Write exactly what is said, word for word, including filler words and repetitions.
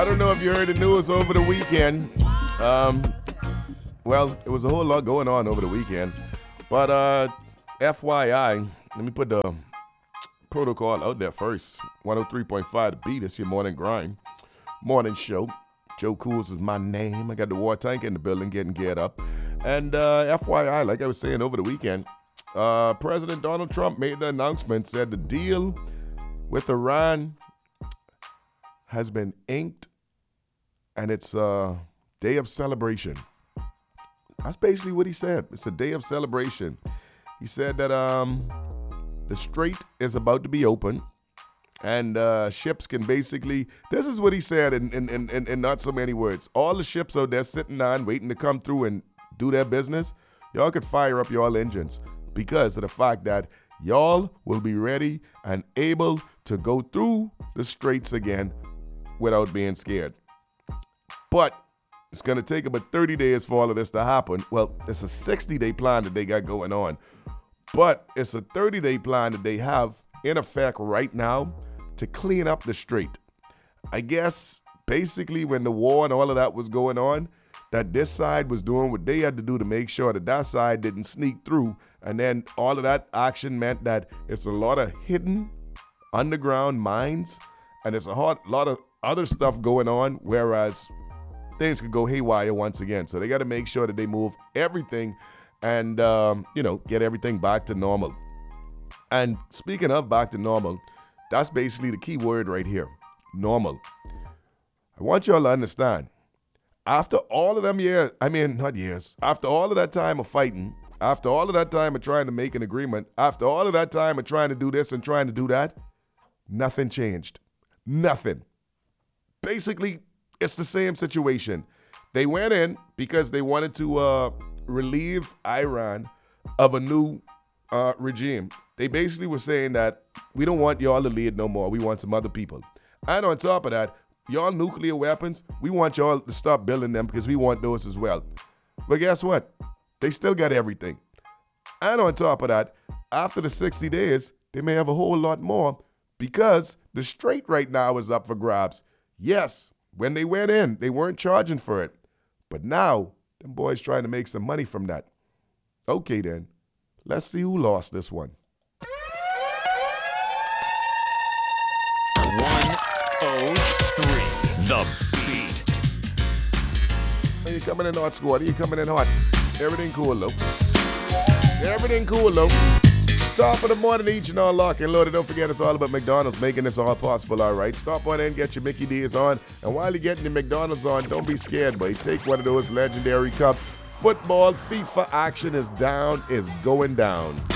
I don't know if you heard the news over the weekend. Um, well, it was a whole lot going on over the weekend. But uh, F Y I, let me put the protocol out there first. one oh three point five The Beat. It's your morning grind. Morning show. Joe Cools is my name. I got the war tank in the building getting geared up. And uh, F Y I, like I was saying over the weekend, uh, President Donald Trump made the announcement, said the deal with Iran has been inked, and it's a day of celebration. That's basically what he said. It's a day of celebration. He said that um, the strait is about to be open, and uh, ships can basically, this is what he said in, in, in, in, in not so many words. All the ships out there sitting on, waiting to come through and do their business, y'all could fire up y'all engines because of the fact that y'all will be ready and able to go through the straits again without being scared. But it's going to take about thirty days for all of this to happen. Well, it's a sixty-day plan that they got going on. But it's a thirty-day plan that they have in effect right now to clean up the strait. I guess basically when the war and all of that was going on, that this side was doing what they had to do to make sure that that side didn't sneak through. And then all of that action meant that it's a lot of hidden underground mines and it's a hot, lot of other stuff going on, whereas things could go haywire once again. So they got to make sure that they move everything and, um, you know, get everything back to normal. And speaking of back to normal, that's basically the key word right here, normal. I want y'all to understand, after all of them years, I mean, not years, after all of that time of fighting, after all of that time of trying to make an agreement, after all of that time of trying to do this and trying to do that, nothing changed. Nothing. Basically, it's the same situation. They went in because they wanted to uh, relieve Iran of a new uh, regime. They basically were saying that we don't want y'all to lead no more. We want some other people. And on top of that, y'all nuclear weapons, we want y'all to stop building them because we want those as well. But guess what? They still got everything. And on top of that, after the sixty days, they may have a whole lot more because the strait right now is up for grabs. Yes, when they went in, they weren't charging for it. But now, them boys trying to make some money from that. Okay then, let's see who lost this one. one oh three The Beat. Are you coming in hot, squad? Are you coming in hot? Everything cool, though. Everything cool, though. Top of the morning, each and all lock and loaded. Don't forget, it's all about McDonald's making this all possible, all right? Stop on in, get your Mickey D's on. And while you're getting your McDonald's on, don't be scared, boy. Take one of those legendary cups. Football, FIFA action is down, is going down.